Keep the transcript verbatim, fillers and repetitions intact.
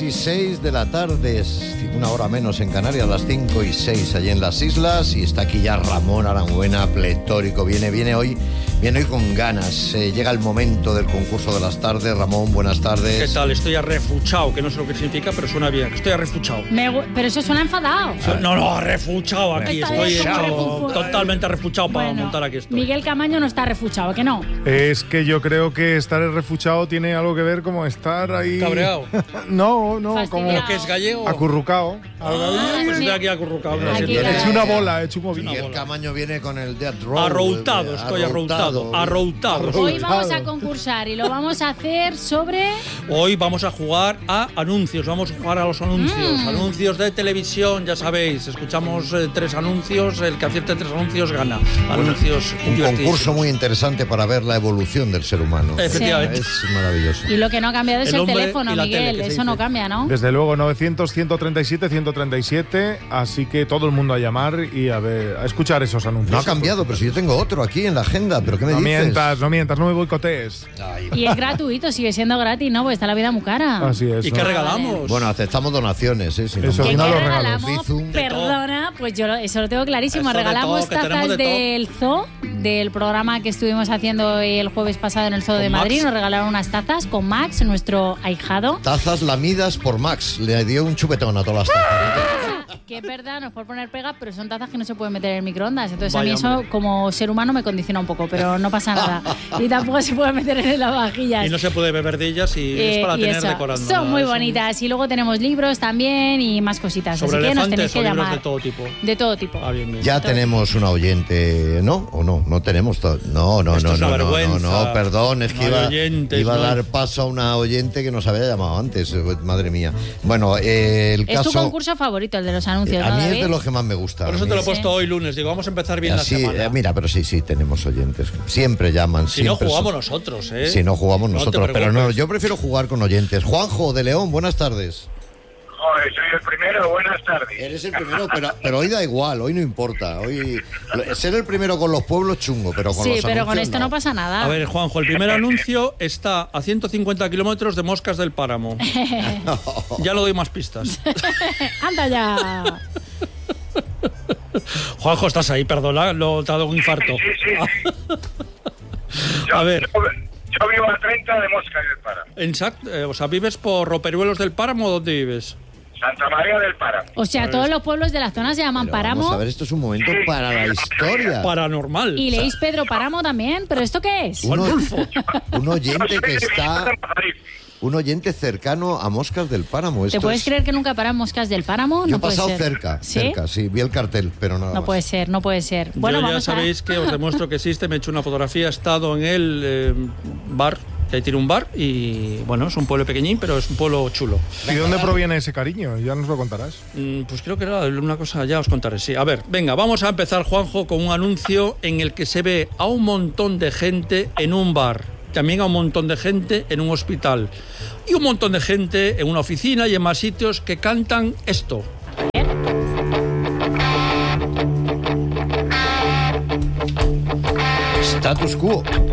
seis y seis de la tarde, una hora menos en Canarias, las cinco y seis allí en las islas, y está aquí ya Ramón Aranguena, pletórico, viene, viene hoy, viene hoy con ganas. Eh, llega el momento del concurso de las tardes. Ramón, buenas tardes. ¿Qué tal? Estoy arrefuchado, que no sé lo que significa, pero suena bien. Estoy arrefuchado. Me, pero eso suena enfadado. No, no, arrefuchado aquí. Está Estoy bien, hecho refugiado. totalmente arrefuchado para Bueno, montar aquí esto. Miguel Camaño no está refuchado, ¿que no? Es que yo creo que estar refuchado tiene algo que ver como estar ahí... ¿Cabreado? no, no, Fastidiado. como... ¿Pero que es gallego? Acurrucado. Ah, pues estoy aquí acurrucado. Aquí no sé, viene- He hecho una bola, he hecho un movimiento. Miguel Camaño viene con el Death Row. Arroutado, eh, estoy arroutado. Arroutado. Hoy vamos a concursar y lo vamos a hacer sobre... Hoy vamos a jugar a anuncios, vamos a jugar a los anuncios, Mm. anuncios de televisión, ya sabéis, escuchamos eh, tres anuncios, el que acierte tres anuncios gana. Anuncios Un divertidísimos. concurso muy interesante para ver la evolución del ser humano. Efectivamente. Es maravilloso. Y lo que no ha cambiado es El el, hombre teléfono, y la tele, Miguel. que se Eso no dice. cambia, ¿no? Desde luego, novecientos, ciento treinta y siete, ciento treinta y siete, así que todo el mundo a llamar y a ver, a escuchar esos anuncios. No ha cambiado, pero si yo tengo otro aquí en la agenda, ¿pero qué me No dices? mientas, no mientas, no me boicotees. Ay, Y es gratuito, sigue siendo gratis, ¿no? Porque está la vida muy cara. Así es. ¿Y ¿no? qué regalamos? Bueno, aceptamos donaciones, ¿eh? Si no- Eso, ¿Qué, y no qué los regalos. regalamos? Bizum. Perdona, pues yo lo- eso lo tengo clarísimo. Eso de Regalamos todo, que tenemos tazas de todo. del zoo, del programa que estuvimos haciendo el jueves pasado en el Zoo Con de Madrid. Max. Nos regalaron unas tazas con Max, nuestro ahijado. Tazas lamidas por Max. Le dio un chupetón a todas las tazas. Que es verdad, nos puede poner pega, pero son tazas que no se pueden meter en el microondas. Entonces a Vaya, mí eso, hombre. como ser humano, me condiciona un poco, pero no pasa nada. Y tampoco se puede meter en las vajillas. Y no se puede beber de ellas y Eh, es para y tener eso. decorando. Son muy Es un- bonitas. Y luego tenemos libros también y más cositas. Sobre Así que nos elefantes tenéis que o libros llamar. de todo tipo. De todo tipo. Ah, bien, bien. Ya tenemos una oyente, ¿no? ¿O no? No tenemos todo. No, no, Esto no, es no, una no, no, vergüenza. no, perdón, es que No hay iba, oyentes, iba a no hay- dar paso a una oyente que nos había llamado antes, eh, madre mía. Bueno, eh, el Es caso... tu concurso favorito, el de los anuncios, a ¿no, mí es David? de los que más me gusta. Por a eso mí. te lo he puesto Sí. hoy lunes. Digo, vamos a empezar bien Así, la semana. eh, mira, pero sí, sí, tenemos oyentes. Siempre llaman. si no siempre jugamos son- nosotros, ¿eh? Si no jugamos No te nosotros, pero no, preocupes. yo prefiero jugar con oyentes. Juanjo de León, buenas tardes. Joder, soy el primero, buenas tardes. Eres el primero, pero, pero hoy da igual, hoy no importa. Hoy ser el primero con los pueblos chungo, pero con Sí, los pero con anuncios esto no pasa nada. A ver, Juanjo, el primer anuncio está a ciento cincuenta kilómetros de Moscas del Páramo. Ya lo doy más pistas. ¡Anda ya! Juanjo, estás ahí, perdona, lo, te ha dado un infarto. Sí, sí, sí. Yo, A ver. Yo, yo vivo a treinta de Moscas del Páramo. Exacto, eh, o sea, ¿vives por Roperuelos del Páramo o dónde vives? Santa María del Páramo. O sea, todos los pueblos de la zona se llaman Pero vamos Páramo. a ver, esto es un momento para la historia. Paranormal. Y leéis Pedro Páramo también. ¿Pero esto qué es? Un, Juan o- Rulfo. un oyente que está, de Madrid. un oyente cercano a Moscas del Páramo. ¿Te Esto puedes es- creer que nunca paran moscas del Páramo? Yo No he puede pasado ser. cerca, ¿Sí? cerca, sí, vi el cartel, pero nada No más. puede ser, no puede ser. Bueno, Yo ya vamos sabéis a... que os demuestro que existe, me he hecho una fotografía, he estado en el eh, bar, que ahí tiene un bar y bueno, es un pueblo pequeñín, pero es un pueblo chulo. ¿Y de dónde proviene ese cariño? Ya nos lo contarás. Mm, Pues creo que era una cosa, ya os contaré, sí. A ver, venga, vamos a empezar, Juanjo, con un anuncio en el que se ve a un montón de gente en un bar, también a un montón de gente en un hospital y un montón de gente en una oficina y en más sitios que cantan esto. Status quo.